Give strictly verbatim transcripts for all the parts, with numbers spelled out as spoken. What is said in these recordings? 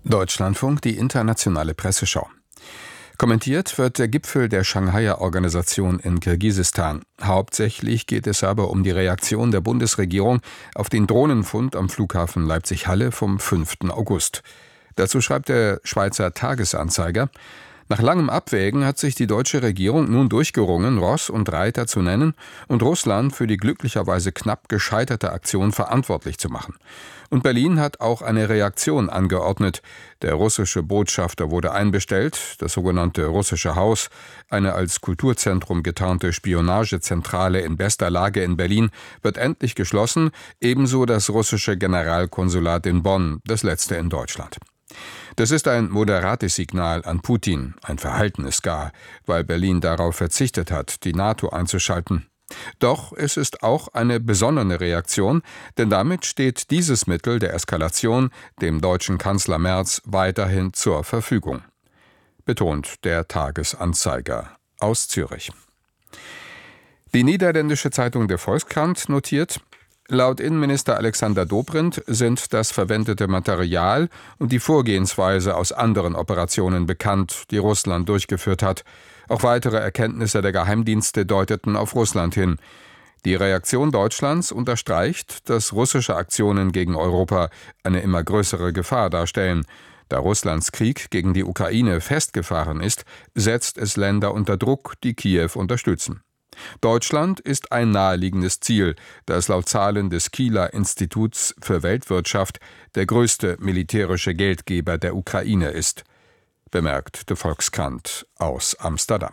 Deutschlandfunk, die internationale Presseschau. Kommentiert wird der Gipfel der Shanghaier Organisation in Kirgisistan. Hauptsächlich geht es aber um die Reaktion der Bundesregierung auf den Drohnenfund am Flughafen Leipzig-Halle vom fünften August. Dazu schreibt der Schweizer Tages-Anzeiger: Nach langem Abwägen hat sich die deutsche Regierung nun durchgerungen, Ross und Reiter zu nennen und Russland für die glücklicherweise knapp gescheiterte Aktion verantwortlich zu machen. Und Berlin hat auch eine Reaktion angeordnet. Der russische Botschafter wurde einbestellt, das sogenannte Russische Haus, eine als Kulturzentrum getarnte Spionagezentrale in bester Lage in Berlin, wird endlich geschlossen, ebenso das russische Generalkonsulat in Bonn, das letzte in Deutschland. Das ist ein moderates Signal an Putin, ein verhaltenes gar, weil Berlin darauf verzichtet hat, die NATO einzuschalten. Doch es ist auch eine besonnene Reaktion, denn damit steht dieses Mittel der Eskalation dem deutschen Kanzler Merz weiterhin zur Verfügung. Betont der Tages-Anzeiger aus Zürich. Die niederländische Zeitung Der Volkskrant notiert: Laut Innenminister Alexander Dobrindt sind das verwendete Material und die Vorgehensweise aus anderen Operationen bekannt, die Russland durchgeführt hat. Auch weitere Erkenntnisse der Geheimdienste deuteten auf Russland hin. Die Reaktion Deutschlands unterstreicht, dass russische Aktionen gegen Europa eine immer größere Gefahr darstellen. Da Russlands Krieg gegen die Ukraine festgefahren ist, setzt es Länder unter Druck, die Kiew unterstützen. Deutschland ist ein naheliegendes Ziel, da es laut Zahlen des Kieler Instituts für Weltwirtschaft der größte militärische Geldgeber der Ukraine ist, bemerkt der Volkskrant aus Amsterdam.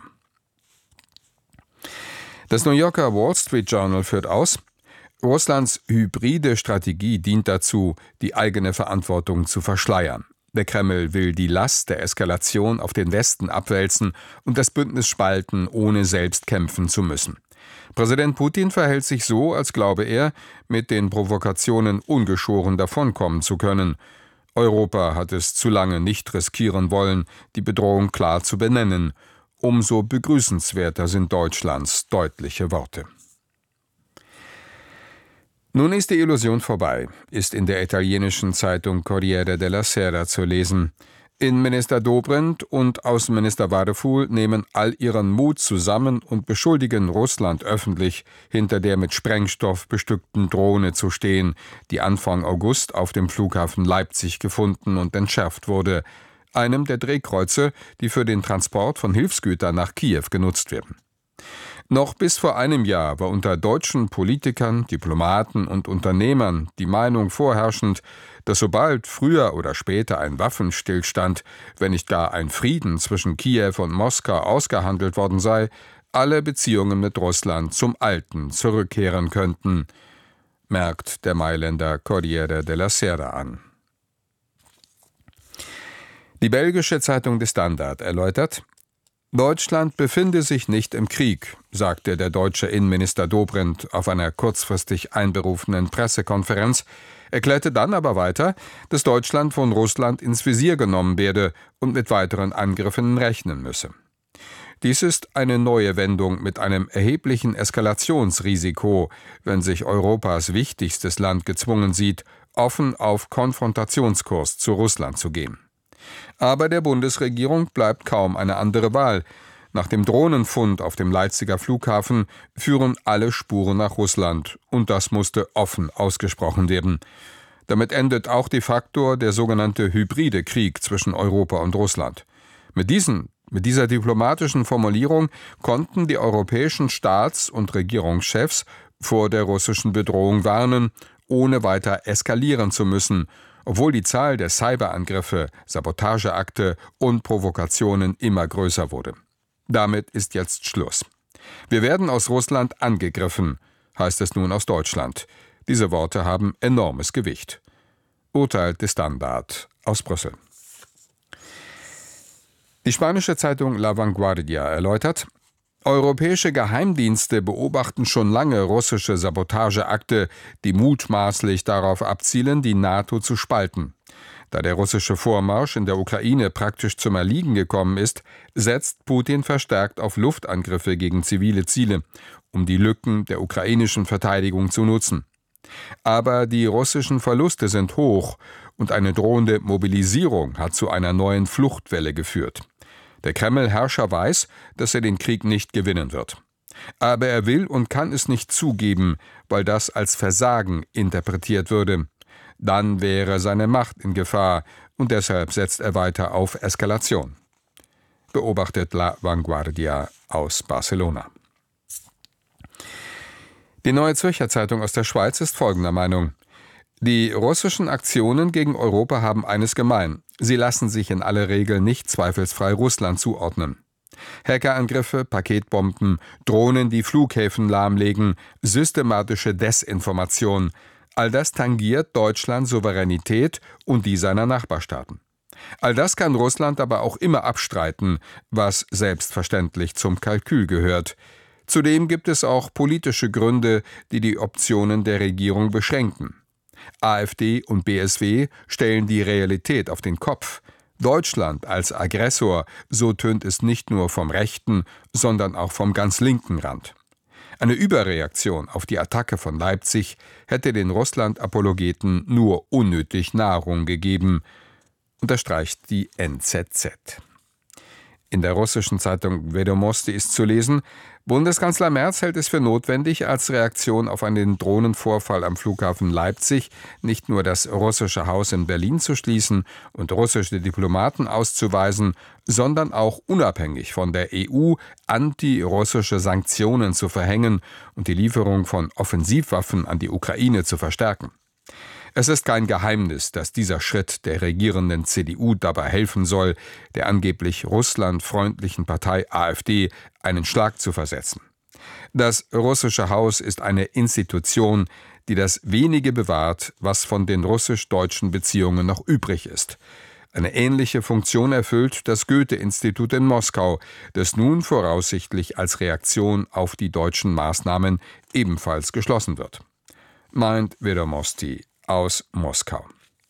Das New Yorker Wall Street Journal führt aus: Russlands hybride Strategie dient dazu, die eigene Verantwortung zu verschleiern. Der Kreml will die Last der Eskalation auf den Westen abwälzen und das Bündnis spalten, ohne selbst kämpfen zu müssen. Präsident Putin verhält sich so, als glaube er, mit den Provokationen ungeschoren davonkommen zu können. Europa hat es zu lange nicht riskieren wollen, die Bedrohung klar zu benennen. Umso begrüßenswerter sind Deutschlands deutliche Worte. Nun ist die Illusion vorbei, ist in der italienischen Zeitung Corriere della Sera zu lesen. Innenminister Dobrindt und Außenminister Vadeful nehmen all ihren Mut zusammen und beschuldigen Russland öffentlich, hinter der mit Sprengstoff bestückten Drohne zu stehen, die Anfang August auf dem Flughafen Leipzig gefunden und entschärft wurde, einem der Drehkreuze, die für den Transport von Hilfsgütern nach Kiew genutzt werden. Noch bis vor einem Jahr war unter deutschen Politikern, Diplomaten und Unternehmern die Meinung vorherrschend, dass sobald früher oder später ein Waffenstillstand, wenn nicht gar ein Frieden zwischen Kiew und Moskau ausgehandelt worden sei, alle Beziehungen mit Russland zum Alten zurückkehren könnten, merkt der Mailänder Corriere della Sera an. Die belgische Zeitung De Standaard erläutert: Deutschland befinde sich nicht im Krieg, sagte der deutsche Innenminister Dobrindt auf einer kurzfristig einberufenen Pressekonferenz, erklärte dann aber weiter, dass Deutschland von Russland ins Visier genommen werde und mit weiteren Angriffen rechnen müsse. Dies ist eine neue Wendung mit einem erheblichen Eskalationsrisiko, wenn sich Europas wichtigstes Land gezwungen sieht, offen auf Konfrontationskurs zu Russland zu gehen. Aber der Bundesregierung bleibt kaum eine andere Wahl. Nach dem Drohnenfund auf dem Leipziger Flughafen führen alle Spuren nach Russland, und das musste offen ausgesprochen werden. Damit endet auch de facto der sogenannte hybride Krieg zwischen Europa und Russland. Mit diesen, mit dieser diplomatischen Formulierung konnten die europäischen Staats- und Regierungschefs vor der russischen Bedrohung warnen, ohne weiter eskalieren zu müssen, obwohl die Zahl der Cyberangriffe, Sabotageakte und Provokationen immer größer wurde. Damit ist jetzt Schluss. Wir werden aus Russland angegriffen, heißt es nun aus Deutschland. Diese Worte haben enormes Gewicht. Urteilt der Standard aus Brüssel. Die spanische Zeitung La Vanguardia erläutert: Europäische Geheimdienste beobachten schon lange russische Sabotageakte, die mutmaßlich darauf abzielen, die NATO zu spalten. Da der russische Vormarsch in der Ukraine praktisch zum Erliegen gekommen ist, setzt Putin verstärkt auf Luftangriffe gegen zivile Ziele, um die Lücken der ukrainischen Verteidigung zu nutzen. Aber die russischen Verluste sind hoch und eine drohende Mobilisierung hat zu einer neuen Fluchtwelle geführt. Der Kreml-Herrscher weiß, dass er den Krieg nicht gewinnen wird. Aber er will und kann es nicht zugeben, weil das als Versagen interpretiert würde. Dann wäre seine Macht in Gefahr und deshalb setzt er weiter auf Eskalation. Beobachtet La Vanguardia aus Barcelona. Die Neue Zürcher Zeitung aus der Schweiz ist folgender Meinung: Die russischen Aktionen gegen Europa haben eines gemein: Sie lassen sich in aller Regel nicht zweifelsfrei Russland zuordnen. Hackerangriffe, Paketbomben, Drohnen, die Flughäfen lahmlegen, systematische Desinformation – all das tangiert Deutschlands Souveränität und die seiner Nachbarstaaten. All das kann Russland aber auch immer abstreiten, was selbstverständlich zum Kalkül gehört. Zudem gibt es auch politische Gründe, die die Optionen der Regierung beschränken. AfD und B S W stellen die Realität auf den Kopf. Deutschland als Aggressor, so tönt es nicht nur vom rechten, sondern auch vom ganz linken Rand. Eine Überreaktion auf die Attacke von Leipzig hätte den Russland-Apologeten nur unnötig Nahrung gegeben, unterstreicht die N Z Z. In der russischen Zeitung Vedomosti ist zu lesen: Bundeskanzler Merz hält es für notwendig, als Reaktion auf einen Drohnenvorfall am Flughafen Leipzig nicht nur das russische Haus in Berlin zu schließen und russische Diplomaten auszuweisen, sondern auch unabhängig von der E U antirussische Sanktionen zu verhängen und die Lieferung von Offensivwaffen an die Ukraine zu verstärken. Es ist kein Geheimnis, dass dieser Schritt der regierenden C D U dabei helfen soll, der angeblich russlandfreundlichen Partei AfD einen Schlag zu versetzen. Das russische Haus ist eine Institution, die das wenige bewahrt, was von den russisch-deutschen Beziehungen noch übrig ist. Eine ähnliche Funktion erfüllt das Goethe-Institut in Moskau, das nun voraussichtlich als Reaktion auf die deutschen Maßnahmen ebenfalls geschlossen wird. Meint Vedomosti aus Moskau.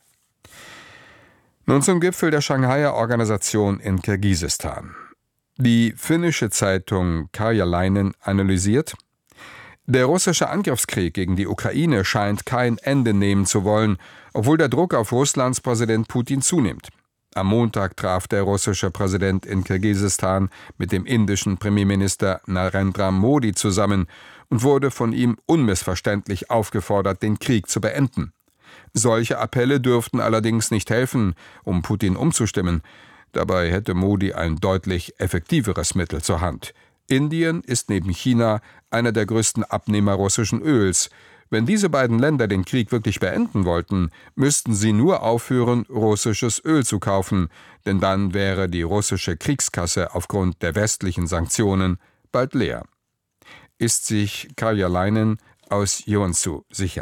Nun zum Gipfel der Shanghaier Organisation in Kirgisistan. Die finnische Zeitung Karjalainen analysiert: Der russische Angriffskrieg gegen die Ukraine scheint kein Ende nehmen zu wollen, obwohl der Druck auf Russlands Präsident Putin zunimmt. Am Montag traf der russische Präsident in Kirgisistan mit dem indischen Premierminister Narendra Modi zusammen und wurde von ihm unmissverständlich aufgefordert, den Krieg zu beenden. Solche Appelle dürften allerdings nicht helfen, um Putin umzustimmen. Dabei hätte Modi ein deutlich effektiveres Mittel zur Hand. Indien ist neben China einer der größten Abnehmer russischen Öls. Wenn diese beiden Länder den Krieg wirklich beenden wollten, müssten sie nur aufhören, russisches Öl zu kaufen, denn dann wäre die russische Kriegskasse aufgrund der westlichen Sanktionen bald leer. Ist sich Karjalainen aus Jeonsu sicher.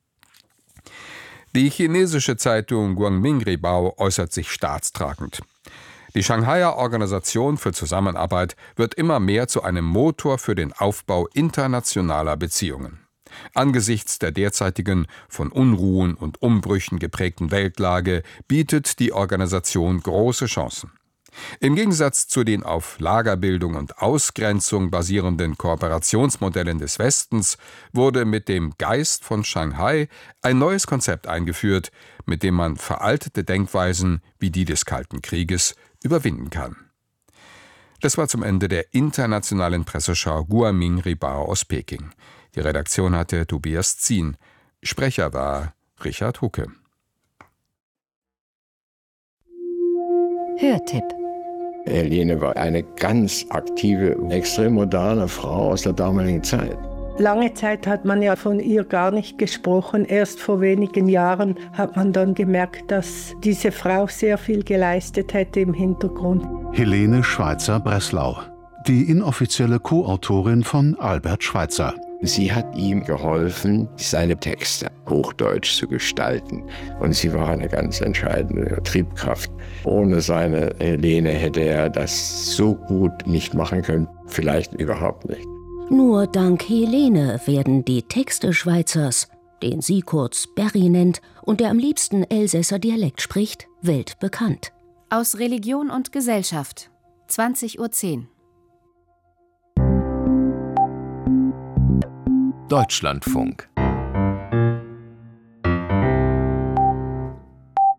Die chinesische Zeitung Guangming Ribao äußert sich staatstragend. Die Shanghaier Organisation für Zusammenarbeit wird immer mehr zu einem Motor für den Aufbau internationaler Beziehungen. Angesichts der derzeitigen, von Unruhen und Umbrüchen geprägten Weltlage bietet die Organisation große Chancen. Im Gegensatz zu den auf Lagerbildung und Ausgrenzung basierenden Kooperationsmodellen des Westens wurde mit dem Geist von Shanghai ein neues Konzept eingeführt, mit dem man veraltete Denkweisen wie die des Kalten Krieges überwinden kann. Das war zum Ende der internationalen Presseschau Guangming Ribao aus Peking. Die Redaktion hatte Tobias Zien. Sprecher war Richard Hucke. Hörtipp. Helene war eine ganz aktive, extrem moderne Frau aus der damaligen Zeit. Lange Zeit hat man ja von ihr gar nicht gesprochen. Erst vor wenigen Jahren hat man dann gemerkt, dass diese Frau sehr viel geleistet hätte im Hintergrund. Helene Schweitzer-Breslau, die inoffizielle Co-Autorin von Albert Schweitzer. Sie hat ihm geholfen, seine Texte hochdeutsch zu gestalten. Und sie war eine ganz entscheidende Triebkraft. Ohne seine Helene hätte er das so gut nicht machen können. Vielleicht überhaupt nicht. Nur dank Helene werden die Texte Schweitzers, den sie kurz Berry nennt und der am liebsten Elsässer Dialekt spricht, weltbekannt. Aus Religion und Gesellschaft, zwanzig Uhr zehn. Deutschlandfunk.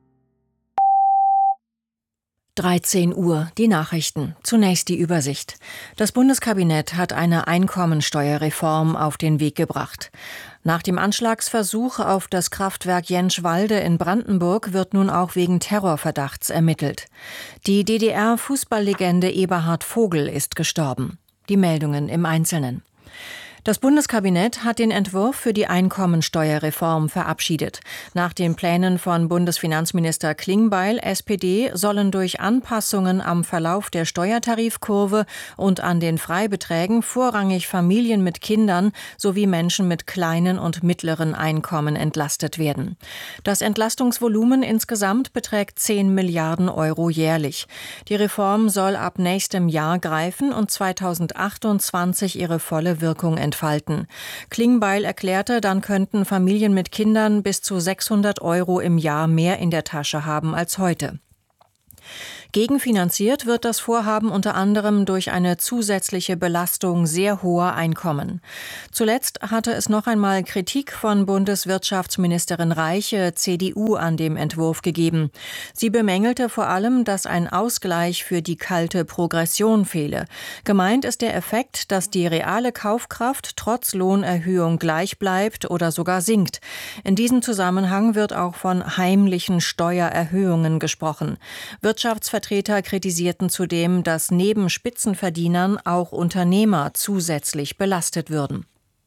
dreizehn Uhr, die Nachrichten. Zunächst die Übersicht. Das Bundeskabinett hat eine Einkommensteuerreform auf den Weg gebracht. Nach dem Anschlagsversuch auf das Kraftwerk Jentschwalde in Brandenburg wird nun auch wegen Terrorverdachts ermittelt. Die D D R-Fußballlegende Eberhard Vogel ist gestorben. Die Meldungen im Einzelnen. Das Bundeskabinett hat den Entwurf für die Einkommensteuerreform verabschiedet. Nach den Plänen von Bundesfinanzminister Klingbeil, S P D, sollen durch Anpassungen am Verlauf der Steuertarifkurve und an den Freibeträgen vorrangig Familien mit Kindern sowie Menschen mit kleinen und mittleren Einkommen entlastet werden. Das Entlastungsvolumen insgesamt beträgt zehn Milliarden Euro jährlich. Die Reform soll ab nächstem Jahr greifen und zweitausendachtundzwanzig ihre volle Wirkung entfalten. Klingbeil erklärte, dann könnten Familien mit Kindern bis zu sechshundert Euro im Jahr mehr in der Tasche haben als heute. Gegenfinanziert wird das Vorhaben unter anderem durch eine zusätzliche Belastung sehr hoher Einkommen. Zuletzt hatte es noch einmal Kritik von Bundeswirtschaftsministerin Reiche, C D U, an dem Entwurf gegeben. Sie bemängelte vor allem, dass ein Ausgleich für die kalte Progression fehle. Gemeint ist der Effekt, dass die reale Kaufkraft trotz Lohnerhöhung gleich bleibt oder sogar sinkt. In diesem Zusammenhang wird auch von heimlichen Steuererhöhungen gesprochen. Wirtschaftsvertreter kritisierten zudem, dass neben Spitzenverdienern auch Unternehmer zusätzlich belastet würden.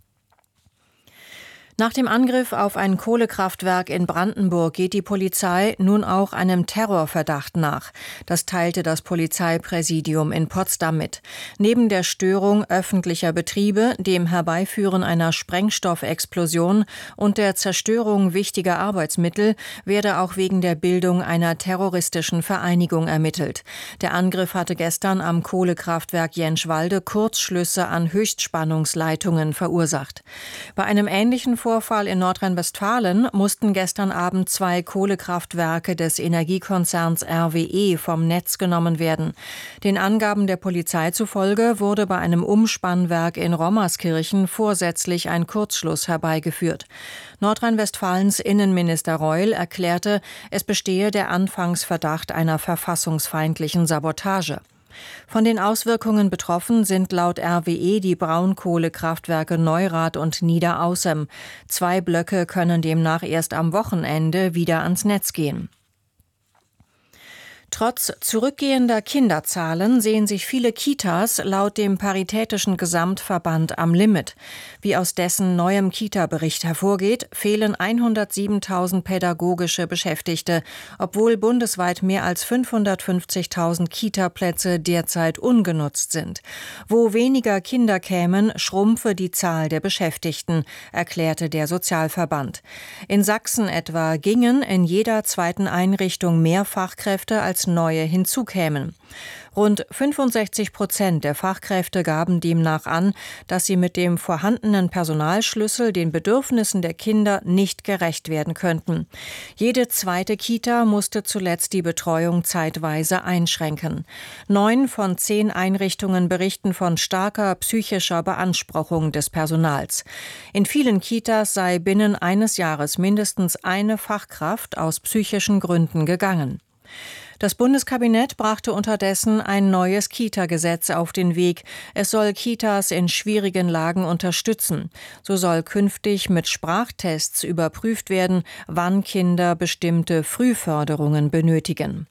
Nach dem Angriff auf ein Kohlekraftwerk in Brandenburg geht die Polizei nun auch einem Terrorverdacht nach. Das teilte das Polizeipräsidium in Potsdam mit. Neben der Störung öffentlicher Betriebe, dem Herbeiführen einer Sprengstoffexplosion und der Zerstörung wichtiger Arbeitsmittel werde auch wegen der Bildung einer terroristischen Vereinigung ermittelt. Der Angriff hatte gestern am Kohlekraftwerk Jentschwalde Kurzschlüsse an Höchstspannungsleitungen verursacht. Bei einem ähnlichen Vorfall in Nordrhein-Westfalen mussten gestern Abend zwei Kohlekraftwerke des Energiekonzerns R W E vom Netz genommen werden. Den Angaben der Polizei zufolge wurde bei einem Umspannwerk in Rommerskirchen vorsätzlich ein Kurzschluss herbeigeführt. Nordrhein-Westfalens Innenminister Reul erklärte, es bestehe der Anfangsverdacht einer verfassungsfeindlichen Sabotage. Von den Auswirkungen betroffen sind laut R W E die Braunkohlekraftwerke Neurath und Niederaußem. Zwei Blöcke können demnach erst am Wochenende wieder ans Netz gehen. Trotz zurückgehender Kinderzahlen sehen sich viele Kitas laut dem Paritätischen Gesamtverband am Limit. Wie aus dessen neuem Kita-Bericht hervorgeht, fehlen hundertsiebentausend pädagogische Beschäftigte, obwohl bundesweit mehr als fünfhundertfünfzigtausend Kita-Plätze derzeit ungenutzt sind. Wo weniger Kinder kämen, schrumpfe die Zahl der Beschäftigten, erklärte der Sozialverband. In Sachsen etwa gingen in jeder zweiten Einrichtung mehr Fachkräfte als neue hinzukämen. Rund fünfundsechzig Prozent der Fachkräfte gaben demnach an, dass sie mit dem vorhandenen Personalschlüssel den Bedürfnissen der Kinder nicht gerecht werden könnten. Jede zweite Kita musste zuletzt die Betreuung zeitweise einschränken. Neun von zehn Einrichtungen berichten von starker psychischer Beanspruchung des Personals. In vielen Kitas sei binnen eines Jahres mindestens eine Fachkraft aus psychischen Gründen gegangen. Das Bundeskabinett brachte unterdessen ein neues Kita-Gesetz auf den Weg. Es soll Kitas in schwierigen Lagen unterstützen. So soll künftig mit Sprachtests überprüft werden, wann Kinder bestimmte Frühförderungen benötigen.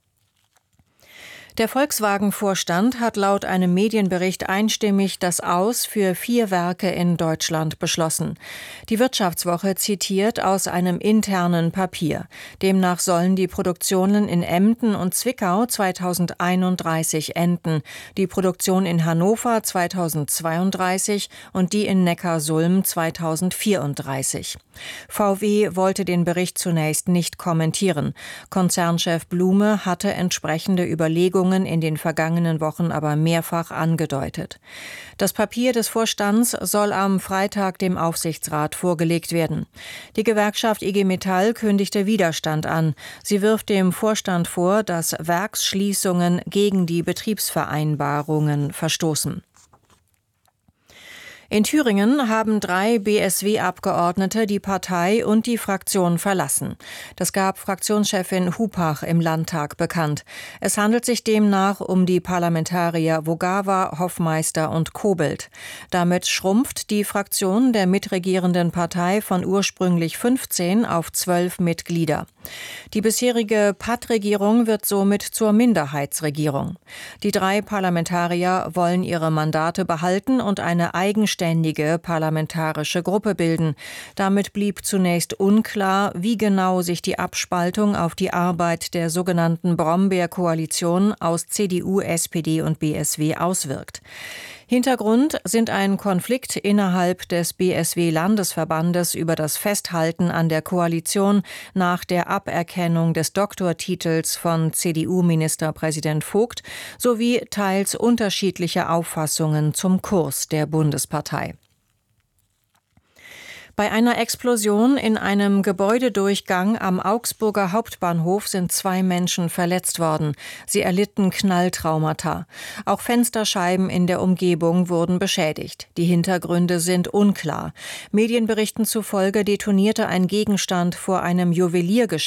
Der Volkswagen-Vorstand hat laut einem Medienbericht einstimmig das Aus für vier Werke in Deutschland beschlossen. Die Wirtschaftswoche zitiert aus einem internen Papier. Demnach sollen die Produktionen in Emden und Zwickau zweitausendeinunddreißig enden, die Produktion in Hannover zweitausendzweiunddreißig und die in Neckarsulm zweitausendvierunddreißig. V W wollte den Bericht zunächst nicht kommentieren. Konzernchef Blume hatte entsprechende Überlegungen in den vergangenen Wochen aber mehrfach angedeutet. Das Papier des Vorstands soll am Freitag dem Aufsichtsrat vorgelegt werden. Die Gewerkschaft I G Metall kündigte Widerstand an. Sie wirft dem Vorstand vor, dass Werksschließungen gegen die Betriebsvereinbarungen verstoßen. In Thüringen haben drei B S W-Abgeordnete die Partei und die Fraktion verlassen. Das gab Fraktionschefin Hupach im Landtag bekannt. Es handelt sich demnach um die Parlamentarier Vogava, Hoffmeister und Kobelt. Damit schrumpft die Fraktion der mitregierenden Partei von ursprünglich fünfzehn auf zwölf Mitglieder. Die bisherige Patt-Regierung wird somit zur Minderheitsregierung. Die drei Parlamentarier wollen ihre Mandate behalten und eine eigenständige parlamentarische Gruppe bilden. Damit blieb zunächst unklar, wie genau sich die Abspaltung auf die Arbeit der sogenannten Brombeer-Koalition aus C D U, S P D und B S W auswirkt. Hintergrund sind ein Konflikt innerhalb des B S W-Landesverbandes über das Festhalten an der Koalition nach der Aberkennung des Doktortitels von C D U-Ministerpräsident Vogt sowie teils unterschiedliche Auffassungen zum Kurs der Bundespartei. Bei einer Explosion in einem Gebäudedurchgang am Augsburger Hauptbahnhof sind zwei Menschen verletzt worden. Sie erlitten Knalltraumata. Auch Fensterscheiben in der Umgebung wurden beschädigt. Die Hintergründe sind unklar. Medienberichten zufolge detonierte ein Gegenstand vor einem Juweliergeschäft